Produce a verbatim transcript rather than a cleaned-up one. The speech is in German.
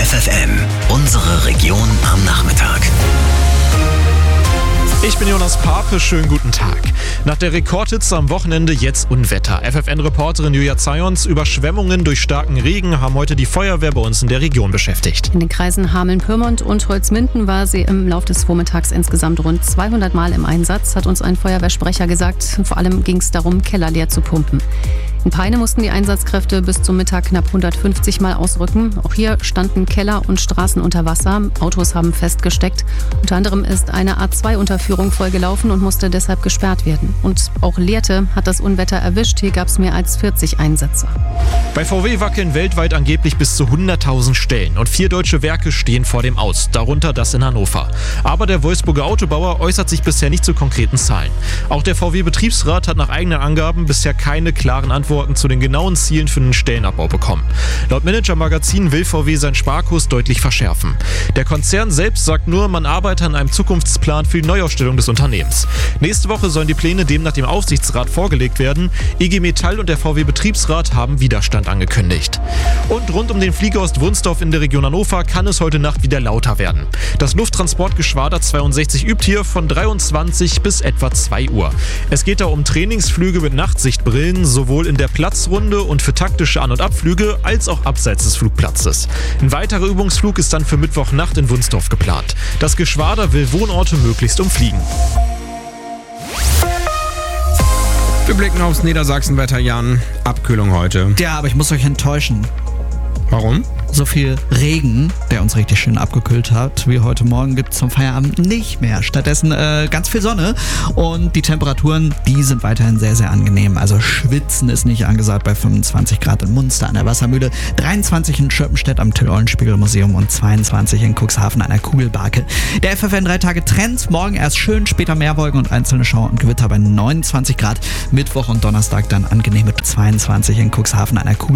F F M, unsere Region am Nachmittag. Ich bin Jonas Pape, schönen guten Tag. Nach der Rekordhitze am Wochenende jetzt Unwetter. F F N-Reporterin Julia Zayons, Überschwemmungen durch starken Regen haben heute die Feuerwehr bei uns in der Region beschäftigt. In den Kreisen Hameln-Pyrmont und Holzminden war sie im Laufe des Vormittags insgesamt rund zweihundert Mal im Einsatz, hat uns ein Feuerwehrsprecher gesagt. Vor allem ging es darum, Keller leer zu pumpen. In Peine mussten die Einsatzkräfte bis zum Mittag knapp hundertfünfzig Mal ausrücken. Auch hier standen Keller und Straßen unter Wasser. Autos haben festgesteckt. Unter anderem ist eine A zwei Unterführung vollgelaufen und musste deshalb gesperrt werden. Und auch Lehrte hat das Unwetter erwischt. Hier gab es mehr als vierzig Einsätze. Bei V W wackeln weltweit angeblich bis zu hunderttausend Stellen. Und vier deutsche Werke stehen vor dem Aus, darunter das in Hannover. Aber der Wolfsburger Autobauer äußert sich bisher nicht zu konkreten Zahlen. Auch der V W-Betriebsrat hat nach eigenen Angaben bisher keine klaren Antworten zu den genauen Zielen für den Stellenabbau bekommen. Laut Manager-Magazin will V W seinen Sparkurs deutlich verschärfen. Der Konzern selbst sagt nur, man arbeite an einem Zukunftsplan für die Neuaufstellung des Unternehmens. Nächste Woche sollen die Pläne demnach dem Aufsichtsrat vorgelegt werden. I G Metall und der V W-Betriebsrat haben Widerstand angekündigt. Und rund um den Fliegerhorst Wunstorf in der Region Hannover kann es heute Nacht wieder lauter werden. Das Lufttransportgeschwader zweiundsechzig übt hier von dreiundzwanzig bis etwa zwei Uhr. Es geht da um Trainingsflüge mit Nachtsichtbrillen, sowohl in der Platzrunde und für taktische An- und Abflüge als auch abseits des Flugplatzes. Ein weiterer Übungsflug ist dann für Mittwochnacht in Wunstorf geplant. Das Geschwader will Wohnorte möglichst umfliegen. Wir blicken aufs Niedersachsenwetter, Jan. Abkühlung heute. Ja, aber ich muss euch enttäuschen. Warum? So viel Regen, der uns richtig schön abgekühlt hat, wie heute Morgen, gibt es zum Feierabend nicht mehr. Stattdessen äh, ganz viel Sonne und die Temperaturen, die sind weiterhin sehr, sehr angenehm. Also Schwitzen ist nicht angesagt bei fünfundzwanzig Grad in Munster an der Wassermühle, dreiundzwanzig in Schöppenstedt am Till-Eulenspiegel-Museum und zweiundzwanzig in Cuxhaven an der Kugelbarke. Der F F N drei Tage Trends, morgen erst schön, später Meerwolken und einzelne Schauer und Gewitter bei neunundzwanzig Grad. Mittwoch und Donnerstag dann angenehm mit zweiundzwanzig in Cuxhaven an der Kugelbarke.